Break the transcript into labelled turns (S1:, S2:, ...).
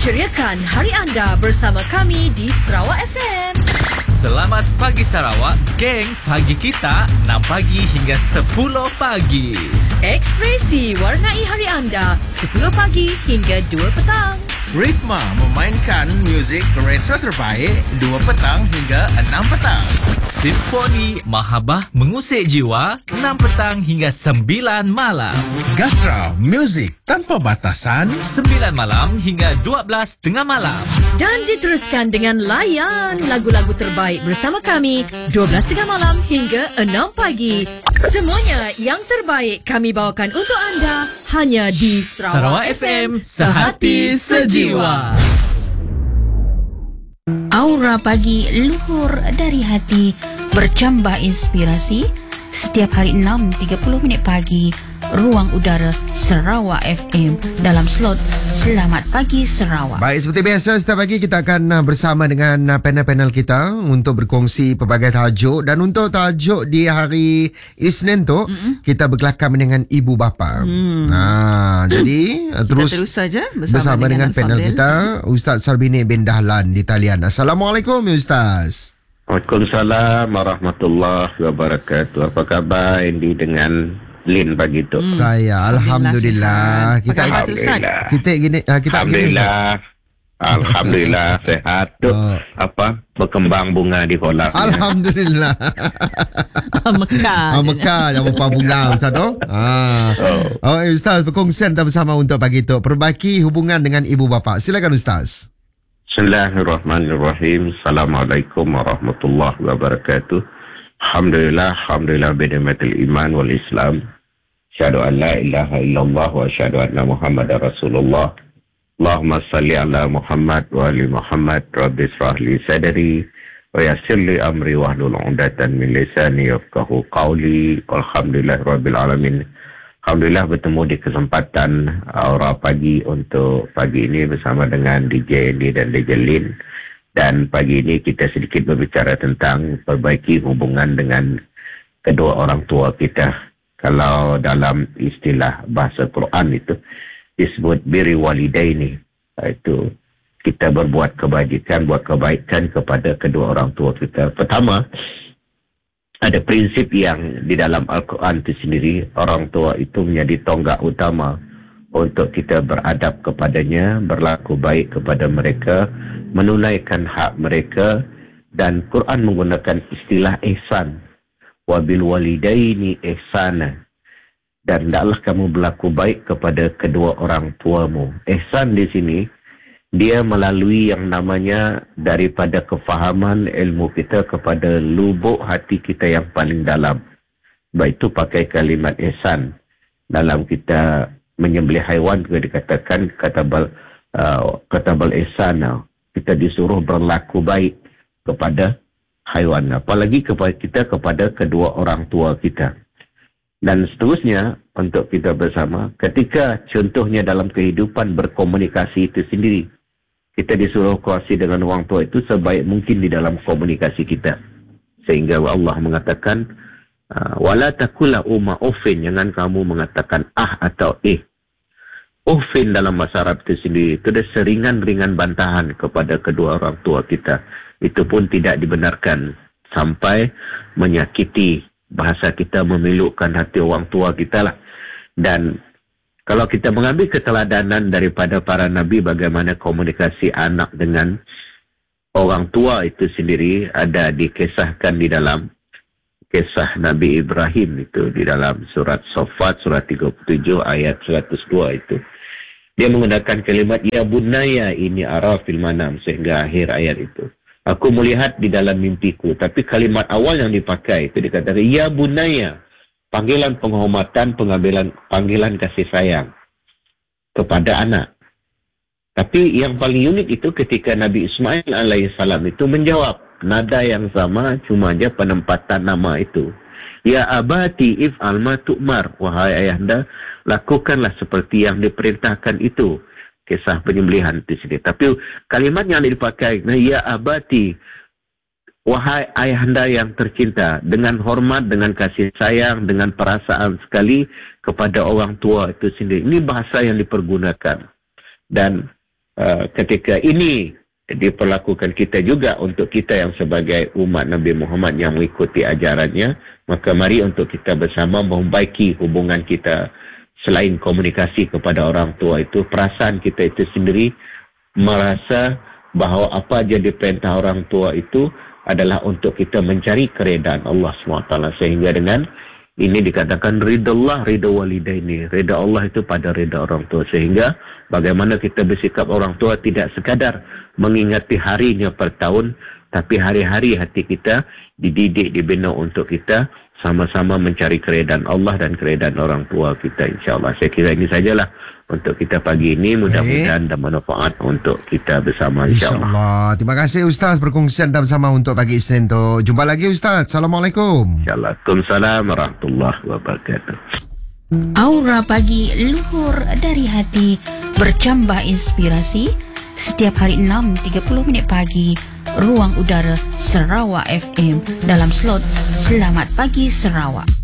S1: Ceriakan hari anda bersama kami di Sarawak FM.
S2: Selamat pagi Sarawak, geng. Pagi kita 6 pagi hingga 10 pagi.
S1: Ekspresi warnai hari anda 10 pagi hingga 2 petang.
S3: Ritma memainkan muzik retro terbaik 2 petang hingga 6 petang.
S2: Simfoni Mahabah mengusik jiwa 6 petang hingga 9 malam.
S3: Gatra muzik tanpa batasan
S2: 9 malam hingga 12 tengah malam.
S1: Dan diteruskan dengan layan lagu-lagu terbaik bersama kami 12 tengah malam hingga 6 pagi. Semuanya yang terbaik kami bawakan untuk anda hanya di
S2: Sarawak FM, sehati sejiwa.
S4: Aura pagi luhur dari hati, bercambah inspirasi. Setiap hari 6.30 pagi, Ruang Udara Sarawak FM dalam slot Selamat Pagi Sarawak.
S5: Baik, seperti biasa setiap pagi kita akan bersama dengan panel-panel kita untuk berkongsi pelbagai tajuk. Dan untuk tajuk di hari Isnin tu, kita berkelakar dengan ibu bapa. Jadi terus
S6: saja
S5: bersama dengan panel kita, Ustaz Sarbini bin Dahlan di talian. Assalamualaikum ya Ustaz.
S7: Waalaikumsalam warahmatullahi wabarakatuh. Apa khabar Indi dengan Lin pagi tu?
S5: Saya Alhamdulillah. Kita gini
S7: Alhamdulillah. Alhamdulillah sehat tu. Berkembang bunga di kolam.
S5: Alhamdulillah. Mekah yang mempunyai bunga Ustaz tu. Ustaz berkongsian bersama untuk pagi tu, perbaiki hubungan dengan ibu bapa. Silakan Ustaz.
S7: Bismillahirrahmanirrahim. Assalamualaikum warahmatullahi wabarakatuh. Alhamdulillah bini'matil iman wal Islam. Asyhadu an la ilaha illallah wa asyhadu anna Muhammadar Rasulullah. Allahumma salli ala Muhammad wa ali Muhammad. Rabbi israh li sadri wa yassir li amri wahlul 'uqdatam min lisani yafqahu qawli. Alhamdulillahirabbil alamin. Alhamdulillah bertemu di kesempatan Aura Pagi untuk pagi ini bersama dengan DJ Andy dan DJ Lin. Dan pagi ini kita sedikit berbicara tentang perbaiki hubungan dengan kedua orang tua kita. Kalau dalam istilah bahasa Quran itu disebut biri walidaini. Itu kita berbuat buat kebaikan kepada kedua orang tua kita. Pertama, ada prinsip yang di dalam Al-Quran itu sendiri, orang tua itu menjadi tonggak utama untuk kita beradab kepadanya, berlaku baik kepada mereka, menunaikan hak mereka. Dan Quran menggunakan istilah ihsan. Wabil walidaini ihsana. Dan hendaklah kamu berlaku baik kepada kedua orang tuamu. Ihsan di sini, dia melalui yang namanya daripada kefahaman ilmu kita kepada lubuk hati kita yang paling dalam. Baik itu pakai kalimat ihsan. Dalam kita menyembelih haiwan juga dikatakan katabal ihsan. Kita disuruh berlaku baik kepada haiwan. Apalagi kepada kedua orang tua kita. Dan seterusnya untuk kita bersama, ketika contohnya dalam kehidupan berkomunikasi itu sendiri, kita disuruh komunikasi dengan orang tua itu sebaik mungkin di dalam komunikasi kita. Sehingga Allah mengatakan, wala takula umma uffin, jangan kamu mengatakan atau Uffin dalam bahasa Arab itu sendiri, itu ada seringan-ringan bantahan kepada kedua orang tua kita. Itu pun tidak dibenarkan sampai menyakiti. Bahasa kita memilukkan hati orang tua kita lah. Dan kalau kita mengambil keteladanan daripada para Nabi bagaimana komunikasi anak dengan orang tua itu sendiri, ada dikisahkan di dalam kisah Nabi Ibrahim itu di dalam surat Saffat surat 37 ayat 102 itu. Dia menggunakan kalimat ya bunaya ini ara fil manam sehingga akhir ayat itu. Aku melihat di dalam mimpiku. Tapi kalimat awal yang dipakai itu dikatakan ya bunaya. Panggilan penghormatan, panggilan kasih sayang kepada anak. Tapi yang paling unik itu ketika Nabi Ismail alaihissalam itu menjawab. Nada yang sama, cuma aja penempatan nama itu. Ya abati if'al ma tu'mar. Wahai ayahanda, lakukanlah seperti yang diperintahkan itu. Kisah penyembelihan di sini. Tapi kalimat yang dipakai, ya abati, wahai ayahanda yang tercinta, dengan hormat, dengan kasih sayang, dengan perasaan sekali kepada orang tua itu sendiri. Ini bahasa yang dipergunakan. Dan ketika ini diperlakukan kita juga untuk kita yang sebagai umat Nabi Muhammad yang mengikuti ajarannya, maka mari untuk kita bersama membaiki hubungan kita. Selain komunikasi kepada orang tua itu, perasaan kita itu sendiri merasa bahawa apa aja diperintah orang tua itu adalah untuk kita mencari keredaan Allah SWT. Sehingga dengan ini dikatakan ridha Allah, ridha walidaini. Ridha Allah itu pada ridha orang tua. Sehingga bagaimana kita bersikap orang tua tidak sekadar mengingati harinya per tahun, tapi hari-hari hati kita dididik, dibina untuk kita sama-sama mencari keredaan Allah dan keredaan orang tua kita, insyaAllah. Saya kira ini sajalah untuk kita pagi ini. Mudah-mudahan dan manfaat untuk kita bersama, insyaAllah.
S5: InsyaAllah. Terima kasih Ustaz perkongsian anda bersama untuk pagi Isnin tu. Jumpa lagi Ustaz. Assalamualaikum.
S7: InsyaAllah. Waalaikumsalam warahmatullahi wabarakatuh.
S4: Aura pagi luhur dari hati, bercambah inspirasi. Setiap hari 6.30 pagi, Ruang Udara Sarawak FM dalam slot Selamat Pagi Sarawak.